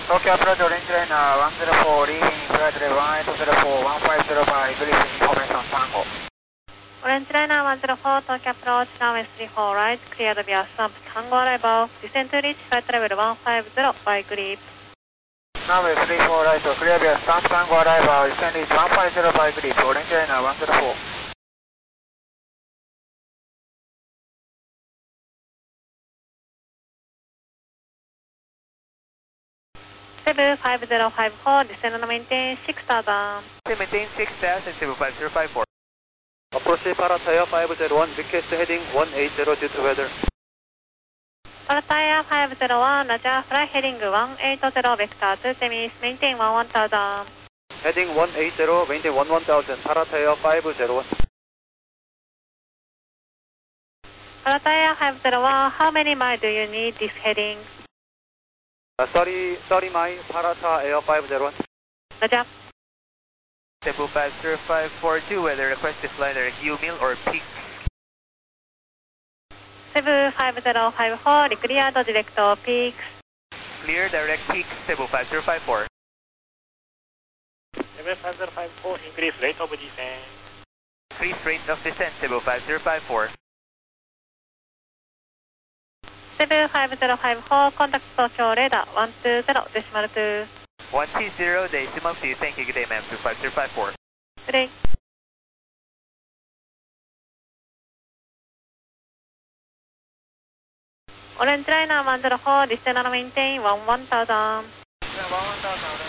Tokyo approach orange liner 104, leaving flight level 1804, 1505, briefing information Tango. Orange liner 104, Tokyo approach, runway 34 right, cleared via sump Tango arrival, descend to reach flight level 150 by grip. Runway 34 right, clear via sump Tango arrival, descend reach 150 by grip, orange liner 104. Cebu 5054, descend and maintain 6000. Maintain 6000, Cebu 5054. Approach Parataya 501, request heading 180 due to weather. Parataya 501, Roger, fly heading 180, vector 2 Temis, maintain 11000. Heading 180, maintain 11000, Parataya 501. Parataya 501, how many miles do you need this heading? 30 miles, Parata Air 501. Roger. Cebu 5054, weather request this liner UMIL or peak. Cebu 5054, clear the direct peaks. Clear direct peak, Cebu 5054. Cebu 5054, increase rate of descent. Increase rate of descent, Cebu 5054. Cebu 5054, contact Tokyo radar 120.2. 120.2, thank you, good day ma'am, 5054. Good day. Orange liner 104, descend and maintain 1000. 1000.